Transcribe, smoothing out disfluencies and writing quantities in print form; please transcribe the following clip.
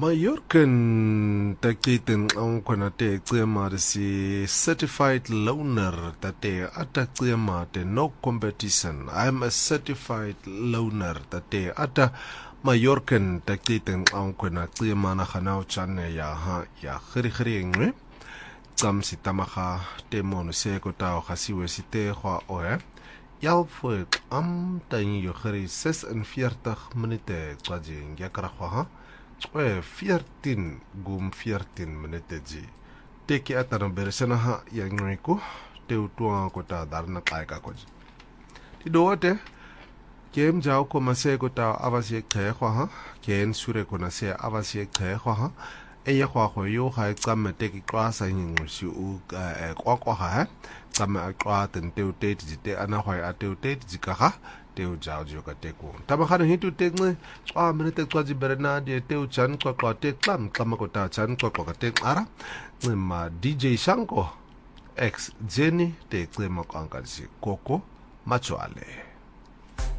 Mayorken takitin ang kwanate tsema si certified loaner tate ata tsema te no competition. I'm a certified loaner tate ata Mayorken takitin ang kwana tsema na khanao chane ya ha ya khiri ngwe. Tsam si tamaka te mono se ko tao khasiwe si te khwa oe. Yalfoek am tani yo khiri 46 minute tsaji ngakra khwa ha. 14 minute ji teki atana beresana ha yang ngiko te utua ko ta darna kai ka ko ti doate kem jao ko mase ko ta avasi khe khwa ha ken sure ko na se avasi khe khwa ha e ya khwa kho yo khai tsam teki kwa sa ning si u kwa ha tsam a kwa ten te te ji te ana khwa a te ji ka ha teu jao jo ka teko tama khana hitu tekne mene tek twaji berena de teu chan kwa tek klam kama ko ta chan kwa ka tek ara ma DJ Shanko ex Jenny te klema ko angka si Koko Macho Ale